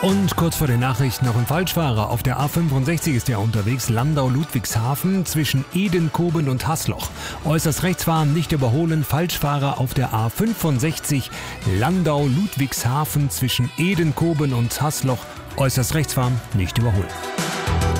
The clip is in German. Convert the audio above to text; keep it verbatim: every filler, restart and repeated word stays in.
Und kurz vor den Nachrichten noch ein Falschfahrer. Auf der A fünfundsechzig ist er unterwegs, Landau-Ludwigshafen zwischen Edenkoben und Haßloch. Äußerst rechts fahren, nicht überholen, Falschfahrer auf der A fünfundsechzig, Landau-Ludwigshafen zwischen Edenkoben und Haßloch. Äußerst rechts fahren, nicht überholen.